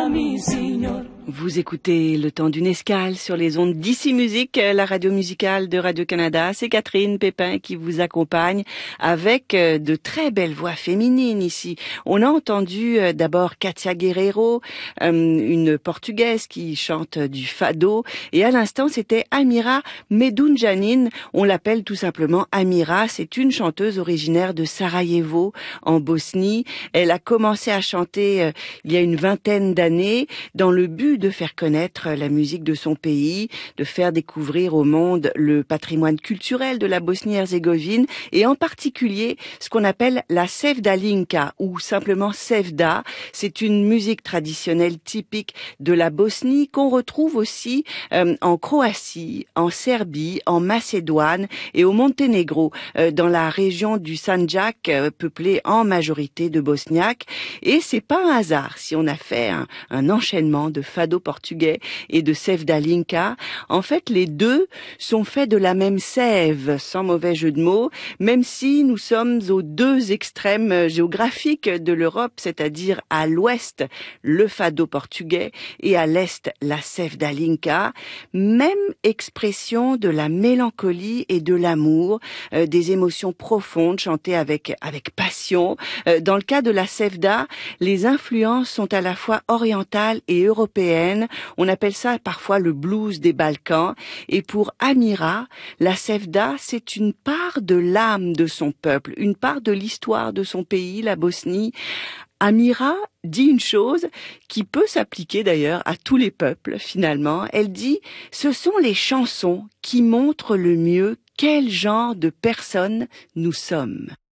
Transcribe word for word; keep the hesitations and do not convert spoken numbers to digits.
mi Signor. Vous écoutez Le Temps d'une escale sur les ondes d'Ici Musique, la radio musicale de Radio-Canada. C'est Catherine Pépin qui vous accompagne avec de très belles voix féminines ici. On a entendu d'abord Katia Guerreiro, une portugaise qui chante du fado. Et à l'instant, c'était Amira Medunjanin. On l'appelle tout simplement Amira. C'est une chanteuse originaire de Sarajevo, en Bosnie. Elle a commencé à chanter euh, il y a une vingtaine d'années dans le but de faire connaître la musique de son pays, de faire découvrir au monde le patrimoine culturel de la Bosnie-Herzégovine et en particulier ce qu'on appelle la sevdalinka ou simplement sevda. C'est une musique traditionnelle typique de la Bosnie qu'on retrouve aussi euh, en Croatie, en Serbie, en Macédoine et au Monténégro, euh, dans la région du Sandjak, euh, peuplée en majorité de Bosniaques. Et c'est pas un hasard si on a fait un, un enchaînement de fado portugais et de sevdalinka. En fait, les deux sont faits de la même sève, sans mauvais jeu de mots, même si nous sommes aux deux extrêmes géographiques de l'Europe, c'est-à-dire à l'ouest, le fado portugais et à l'est, la sevdalinka. Même expression de la mélancolie et de l'amour, euh, des émotions profondes chantées avec, avec passion. Euh, dans le cas de la sevda, les influences sont à la fois orientales et européennes. On appelle ça parfois le blues des Balkans. Et pour Amira, la sevda, c'est une part de l'âme de son peuple, une part de l'histoire de son pays, la Bosnie. Amira dit une chose qui peut s'appliquer d'ailleurs à tous les peuples finalement. Elle dit « Ce sont les chansons qui montrent le mieux quel genre de personnes nous sommes ».